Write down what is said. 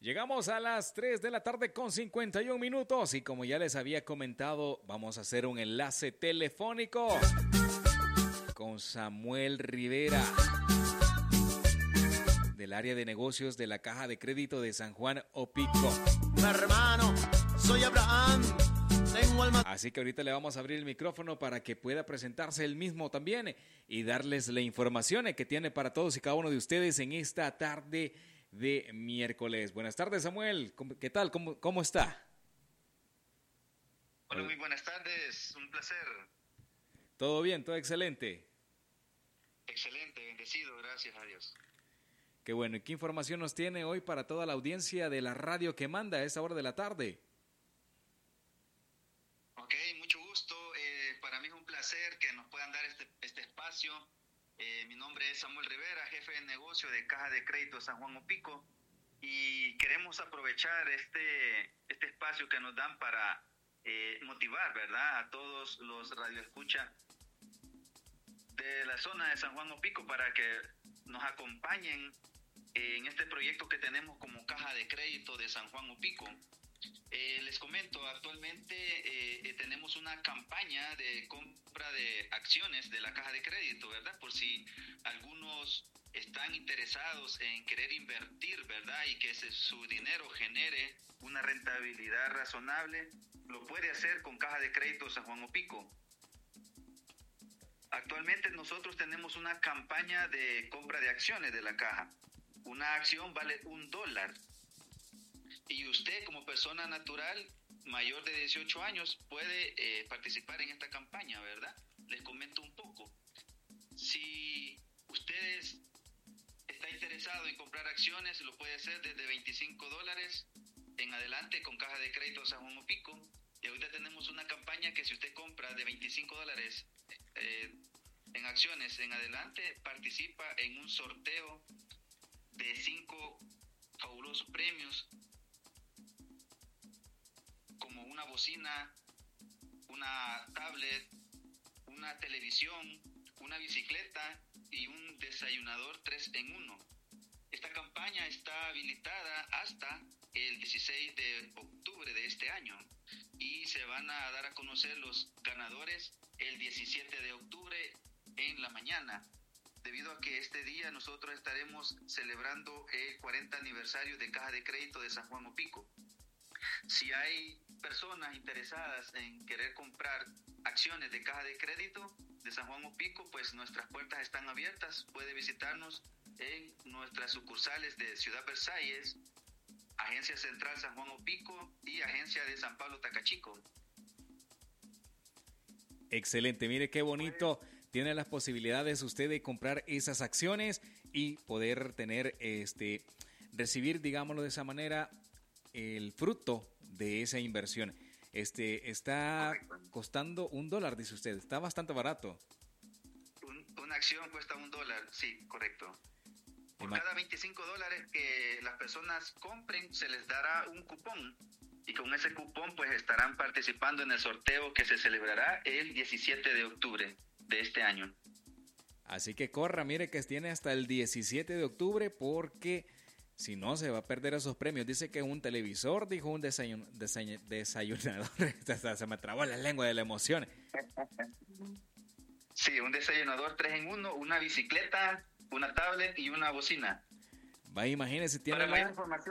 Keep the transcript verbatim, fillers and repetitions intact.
Llegamos a las tres de la tarde con cincuenta y un minutos y como ya les había comentado, vamos a hacer un enlace telefónico con Samuel Rivera del área de negocios de la Caja de Crédito de San Juan Opico. Hermano, soy Abraham. Tengo alma... Así que ahorita le vamos a abrir el micrófono para que pueda presentarse él mismo también y darles la información que tiene para todos y cada uno de ustedes en esta tarde de miércoles. Buenas tardes, Samuel. ¿Qué tal? ¿Cómo, cómo está? Hola, muy buenas tardes. Un placer. ¿Todo bien? ¿Todo excelente? Excelente, bendecido, gracias a Dios. Qué bueno. ¿Y qué información nos tiene hoy para toda la audiencia de la radio que manda a esta hora de la tarde? Ok, mucho gusto. Eh, para mí es un placer que nos puedan dar este, este espacio. Eh, mi nombre es Samuel Rivera, jefe de negocio de Caja de Crédito San Juan Opico, y queremos aprovechar este, este espacio que nos dan para eh, motivar, ¿verdad?, a todos los radioescuchas de la zona de San Juan Opico para que nos acompañen en este proyecto que tenemos como Caja de Crédito de San Juan Opico. Eh, les comento, actualmente eh, tenemos una campaña de compra de acciones de la Caja de Crédito, ¿verdad? Por si algunos están interesados en querer invertir, ¿verdad? Y que ese, su dinero genere una rentabilidad razonable, lo puede hacer con Caja de Crédito San Juan Opico. Actualmente nosotros tenemos una campaña de compra de acciones de la Caja. Una acción vale un dólar. Y usted, como persona natural mayor de dieciocho años, puede eh, participar en esta campaña, ¿verdad? Les comento un poco. Si ustedes está interesado en comprar acciones, lo puede hacer desde veinticinco dólares en adelante con Caja de Crédito San Juan Opico. Y ahorita tenemos una campaña que si usted compra de veinticinco dólares eh, en acciones en adelante, participa en un sorteo de cinco fabulosos premios, como una bocina, una tablet, una televisión, una bicicleta y un desayunador tres en uno. Esta campaña está habilitada hasta el dieciséis de octubre de este año y se van a dar a conocer los ganadores el diecisiete de octubre en la mañana, debido a que este día nosotros estaremos celebrando el cuarenta aniversario de Caja de Crédito de San Juan Opico. Si hay personas interesadas en querer comprar acciones de Caja de Crédito de San Juan Opico, pues nuestras puertas están abiertas. Puede visitarnos en nuestras sucursales de Ciudad Versalles, Agencia Central San Juan Opico y Agencia de San Pablo Tacachico. Excelente, mire qué bonito. Tiene las posibilidades usted de comprar esas acciones y poder tener, este, recibir, digámoslo de esa manera, el fruto de esa inversión. Este está Correcto. Costando un dólar, dice usted. Está bastante barato. Un, una acción cuesta un dólar, sí, correcto. Por Ima- cada veinticinco dólares que las personas compren, se les dará un cupón. Y con ese cupón, pues estarán participando en el sorteo que se celebrará el diecisiete de octubre de este año. Así que corra, mire que tiene hasta el diecisiete de octubre porque si no se va a perder esos premios. Dice que un televisor, dijo un desayun, desay, desayunador. Se me trabó la lengua de la emoción. Sí, un desayunador tres en uno, una bicicleta, una tablet y una bocina. Va, imagínese, tiene Para la... mayor información